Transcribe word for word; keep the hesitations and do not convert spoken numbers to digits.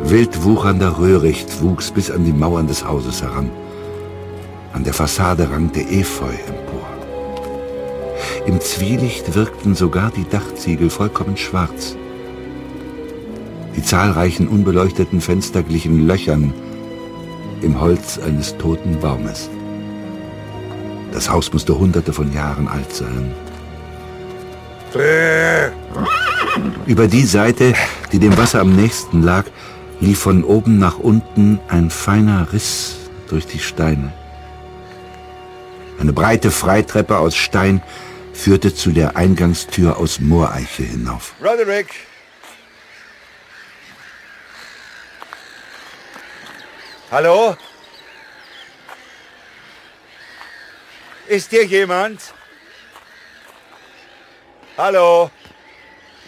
Wild wuchernder Röhricht wuchs bis an die Mauern des Hauses heran. An der Fassade rankte Efeu empor. Im Zwielicht wirkten sogar die Dachziegel vollkommen schwarz. Die zahlreichen unbeleuchteten Fenster glichen Löchern im Holz eines toten Baumes. Das Haus musste hunderte von Jahren alt sein. Über die Seite, die dem Wasser am nächsten lag, lief von oben nach unten ein feiner Riss durch die Steine. Eine breite Freitreppe aus Stein führte zu der Eingangstür aus Mooreiche hinauf. Roderick! Hallo? Ist hier jemand? Hallo?